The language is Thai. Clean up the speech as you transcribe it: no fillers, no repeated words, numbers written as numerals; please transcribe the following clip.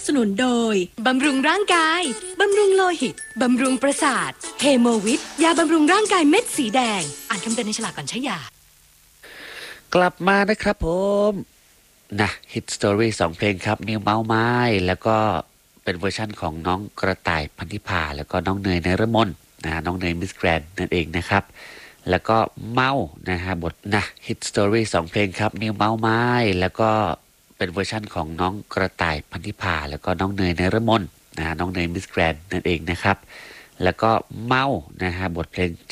สนุนโดยบำรุงร่างกายบำรุงโลหิตบำรุงประสาทเฮโมวิทยาบำรุงร่างกายเม็ดสีแดงอ่านคำเตือนในฉลากก่อนใช้ยากลับมานะครับผมนะฮิตสตอรี่2เพลงครับนิวเมาไม้แล้วก็เป็นเวอร์ชั่นของน้องกระต่ายพันธิพาแล้วก็น้องเนยนฤมลน้องเนยมิสแกรนด์นั่นเองนะครับแล้วก็เมานะฮะบทนะฮิตสตอรี่2เพลงครับนิวเมาไม้แล้วก็เป็นเวอร์ชั่นของน้องกระต่ายพันธิพาแล้วก็น้องเนยนฤมลน้องเนยมิสแกรนด์นั่นเองนะครับแล้วก็เมานะฮะบทเพลง